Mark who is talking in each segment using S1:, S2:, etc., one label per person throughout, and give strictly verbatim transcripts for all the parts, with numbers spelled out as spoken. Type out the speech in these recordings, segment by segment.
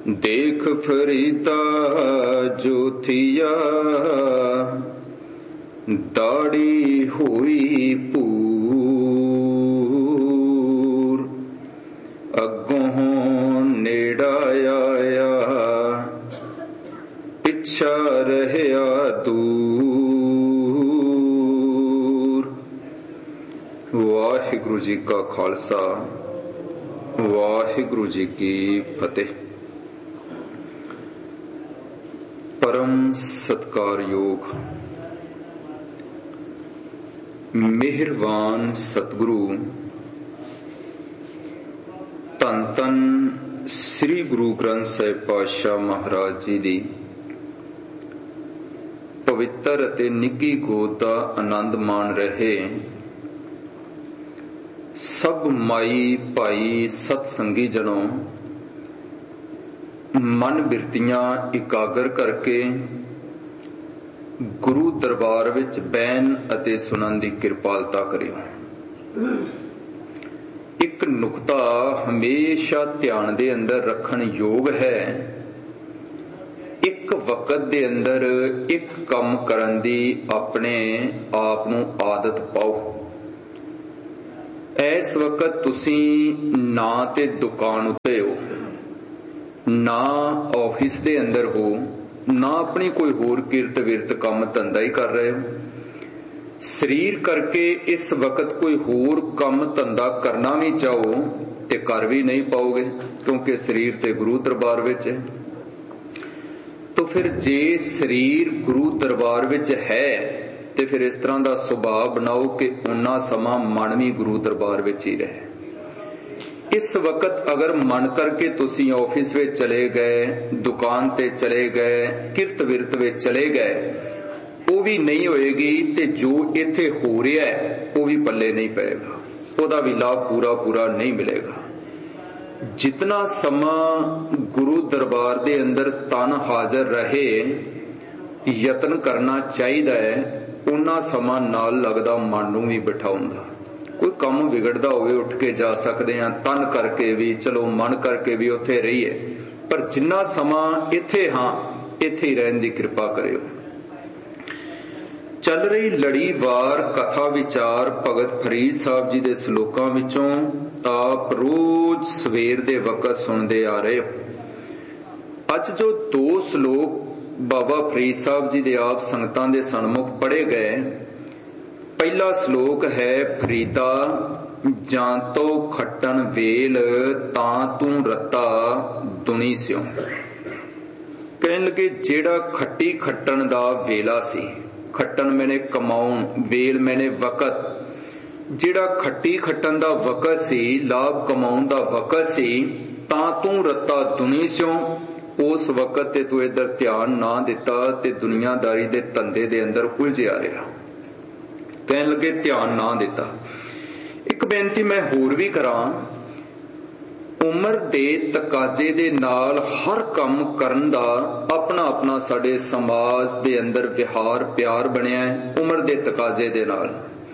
S1: देख फरीदा जोथिया दाड़ी हुई पूर, अगों नेड़ा आया पिछा रहया दूर। वाहिगुरु जी का खालसा, वाहिगुरु जी की फतेह। परम सत्कारयोग मेहरबान सतगुरु धन धन श्री गुरु ग्रंथ साहिब पातशाह महाराज जी दी पवित्र अते निੱਘੀ गोद दा आनंद मान रहे सब माई भाई सतसंगी जनों, मन बिरतियां इकागर करके गुरु दरबार विच बैन अते सुनन दी किरपालता करियो। एक नुकता हमेशा ध्यान दे अंदर रखण योग है। एक वक्त दे अंदर एक काम करन दी अपने आप नूं आदत पाओ। इस वक्त तुसी ना ते दुकान उत्ते हो, ना ऑफिस दे अंदर हो, ना अपनी कोई होर किरत विरत काम धंधा ही कर रहे हो। शरीर करके इस वक्त कोई होर काम धंधा करना भी चाहो ते कर भी नहीं पाओगे, क्योंकि शरीर ते गुरु दरबार विच है। तो फिर जे शरीर गुरु दरबार विच है ते फिर इस तरह का सुभाव बनाओ कि उन्ना समा मन भी गुरु दरबार विच ही रहे। इस वक्त अगर मन करके तुसी ऑफिस में चले गए, दुकान ते चले गए, किरत विरत में चले गए, वो भी नहीं होएगी ते जो इत्थे हो रहा है वो भी पल्ले नहीं पेगा, ओदा भी लाभ पूरा पूरा नहीं मिलेगा। जितना समा गुरु दरबार दे अंदर तन हाजिर रहे यतन करना चाहिए है, उन्ना समा नाल लगदा मन नूं भी बिठाउंदा। कोई काम बिगड़दा होवे उठ के जा सकते हैं, तन करके भी चलो मन करके भी उत्थे रहिए, पर जिन्ना समा इत्थे हाँ इत्थे ही रहन दी कृपा करियो। चल रही लड़ीवार कथा विचार भगत फरीद साहब जी दे श्लोकां विचों आप रोज सवेर दे वक्त सुनते आ रहे हो। अज जो दो श्लोक बाबा फरीद साहब जी दे आप संगतां दे सन्मुख पढ़े गए, पहला श्लोक है फरीदा जां तो खट्टन वेल तां तू रत्ता दुनी स्यों। कहन लगे जेड़ा खट्टी खट्टन दा वेला सी, खट्टन मैंने कमाउन, वेल मैंने वक़्त, जेड़ा खट्टी खट्टन दा वक़्त सी, लाभ कमाउन दा वक़्त सी, तां तू रत्ता दुनी स्यों। उस वक़्त ते तू इधर ध्यान ना दिता ते दुनियादारी दे धंधे दे अंदर उलझिया रहा। कहन लगे ध्यान ना दिता। एक बेनती मैं होर भी करां, उम्र दे तकाजे दे नाल हर काम करन दा अपना अपना साडे समाज दे अंदर विहार प्यार बनिया है। उम्र दे तकाजे दे नाल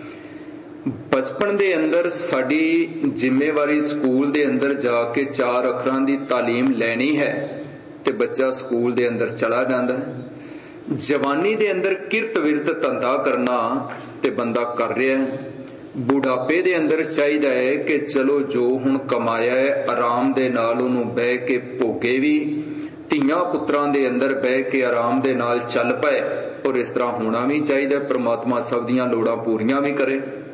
S1: बचपन दे अंदर साडी जिम्मेवारी स्कूल दे अंदर जाके चार अखरां दी तालीम लैनी है ते बच्चा स्कूल दे अंदर चला जांदा है। जवानी दे अंदर किरत विरत धंधा करना ते बंदा कर रहा है। बुढ़ापे दे अंदर चाहिए है कि चलो जो हुण कमाया है आराम दे नाल उहनूं बह के भोगे भी, धीआं पुत्रां दे अंदर बह के आराम दे नाल चल पाए, और इस तरह होना भी चाहिए। परमात्मा सब दीआं लोड़ां पूरियां भी करे।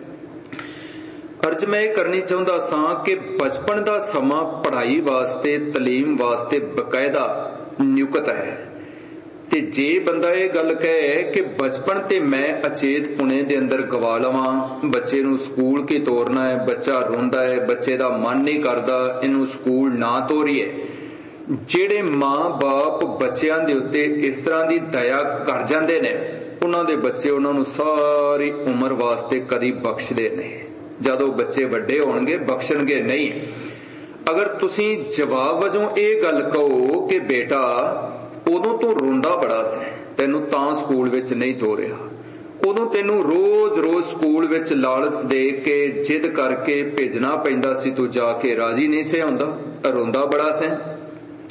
S1: अर्ज मैं ये करनी चाहुंदा सां कि बचपन दा समा पढ़ाई वास्ते तलीम वास्ते बकायदा नियुक्त है। ते जे बंदा ये गल कहे कि बचपन ते मैं अचेत पुणे दे अंदर गवा लवां, बच्चे नूं स्कूल की तोरना है, बच्चा रोंदा है, बच्चे दा मन नहीं करदा, इनू स्कूल ना तोरीए। जेड़े मां बाप बच्चियां दे उत्ते इस तरह दी दया कर जांदे ने, उन्हां दे बच्चे उन्हां नूं सारी उम्र वास्ते कदी बख्शदे नहीं। जदों बच्चे वड्डे होणगे बख्शणगे नहीं। अगर तुसीं जवाब वजों ये गल कहो कि बेटा उदों तो रोंदा बड़ा सी, तैनूं तां स्कूल विच नहीं तोरिया, उदों तैनूं रोज रोज स्कूल विच लालच दे के जिद करके भेजना पैंदा सी, तू जाके राजी नहीं से हुंदा, रोंदा बड़ा से।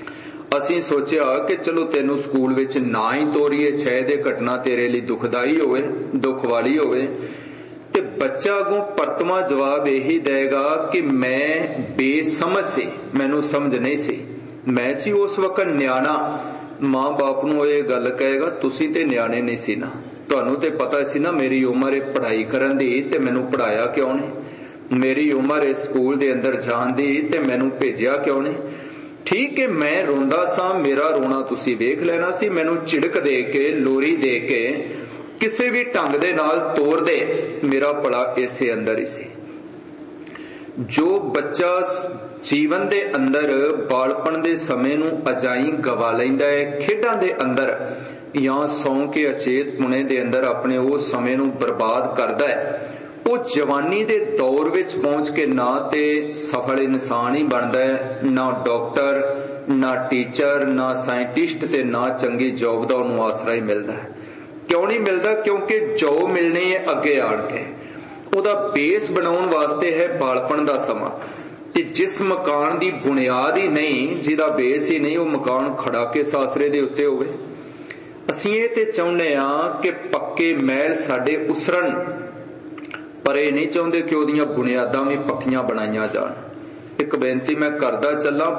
S1: ਅਸੀਂ ਸੋਚਿਆ ਕਿ ਚਲੋ ਤੈਨੂੰ ਸਕੂਲ ਵਿੱਚ ਨਾ ਹੀ ਤੋਰੀਏ, ਸ਼ਾਇਦ ਇਹ ਘਟਨਾ ਤੇਰੇ ਲਈ ਦੁਖਦਾਈ ਹੋਵੇ, ਦੁੱਖ ਵਾਲੀ ਹੋਵੇ। ਤੇ ਬੱਚਾ ਅੱਗੋਂ ਪਰਤਵਾਂ ਜਵਾਬ ਇਹੀ ਦੇਗਾ ਕਿ ਮੈਂ ਬੇਸਮਝ ਸੀ, ਮੈਨੂੰ ਸਮਝ ਨਹੀਂ ਸੀ, ਮੈਂ ਸੀ ਉਸ ਵਕਤ ਨਿਆਣਾ। ਮਾਂ ਬਾਪ ਨੂੰ ਇਹ ਗੱਲ ਕਹੇਗਾ ਤੁਸੀਂ ਤੇ ਨਿਆਣੇ ਨਹੀਂ ਸੀ ਨਾ, ਤੁਹਾਨੂੰ ਤੇ ਪਤਾ ਸੀ ਨਾ ਮੇਰੀ ਉਮਰ ਹੈ ਪੜ੍ਹਾਈ ਕਰਨ ਦੀ, ਤੇ ਮੈਨੂੰ ਪੜ੍ਹਾਇਆ ਕਿਉਂ ਨਹੀਂ? ਮੇਰੀ ਉਮਰ ਹੈ ਸਕੂਲ ਦੇ ਅੰਦਰ ਜਾਣ ਦੀ, ਤੇ ਮੈਨੂੰ ਭੇਜਿਆ ਕਿਉਂ ਨਹੀਂ? ਠੀਕ ਹੈ, ਮੈਂ ਰੋਂਦਾ ਸਾਂ, ਮੇਰਾ ਰੋਣਾ ਤੁਸੀਂ ਵੇਖ ਲੈਣਾ ਸੀ, ਮੈਨੂੰ ਝਿੜਕ ਦੇ ਕੇ, ਲੋਰੀ ਦੇ ਕੇ, ਕਿਸੇ ਵੀ ਢੰਗ ਦੇ ਨਾਲ ਤੋਰ ਦੇ, ਮੇਰਾ ਭਲਾ ਇਸੇ ਅੰਦਰ ਹੀ ਸੀ। ਜੋ ਬੱਚਾ ਜੀਵਨ ਦੇ ਅੰਦਰ ਬਾਲਪਣ ਦੇ ਸਮੇਂ ਨੂੰ ਅਜਾਈਂ ਗਵਾ ਲੈਂਦਾ ਹੈ, ਖੇਡਾਂ ਦੇ ਅੰਦਰ ਜਾਂ ਸੌਂ ਕੇ ਅਚੇਤ ਪੁਣੇ ਦੇ ਅੰਦਰ ਆਪਣੇ ਉਸ ਸਮੇਂ ਨੂੰ ਬਰਬਾਦ ਕਰਦਾ ਹੈ, ਉਹ ਜਵਾਨੀ ਦੇ ਦੌਰ ਵਿੱਚ ਪਹੁੰਚ ਕੇ ਨਾ ਤੇ ਸਫਲ ਇਨਸਾਨ ਹੀ ਬਣਦਾ ਹੈ, ਨਾ ਡਾਕਟਰ, ਨਾ ਟੀਚਰ, ਨਾ ਸਾਇੰਟਿਸਟ, ਤੇ ਨਾ ਚੰਗੀ ਜੌਬ ਦਾ ਉਹਨੂੰ ਆਸਰਾ ਹੀ ਮਿਲਦਾ ਹੈ। ਕਿਉਂ ਨਹੀਂ ਮਿਲਦਾ? ਕਿਉਂਕਿ ਜੋ ਮਿਲਣੀ ਹੈ ਅੱਗੇ ਆਣ ਕੇ, ਉਹਦਾ ਬੇਸ ਬਣਾਉਣ ਵਾਸਤੇ ਹੈ ਬਾਲਪਣ ਦਾ ਸਮਾਂ। ਤੇ ਜਿਸ ਮਕਾਨ ਦੀ ਬੁਨਿਆਦ ਹੀ ਨਹੀਂ, ਜਿਹਦਾ ਬੇਸ ਹੀ ਨਹੀਂ, ਉਹ ਮਕਾਨ ਖੜਾ ਕੇ ਸਾਸਰੇ ਦੇ ਉੱਤੇ ਹੋਵੇ। ਅਸੀਂ ਇਹ ਤੇ ਚਾਹੁੰਦੇ ਹਾਂ ਕਿ ਪੱਕੇ ਮਹਿਲ ਸਾਡੇ ਉਸਰਨ, ਪਰ ਇਹ ਨਹੀਂ ਚਾਹੁੰਦੇ ਕਿ ਉਹਦੀਆਂ ਬੁਨਿਆਦਾਂ ਵੀ ਪੱਕੀਆਂ ਬਣਾਈਆਂ ਜਾਣ। ਇੱਕ ਬੇਨਤੀ ਮੈਂ ਕਰਦਾ ਚੱਲਾਂ,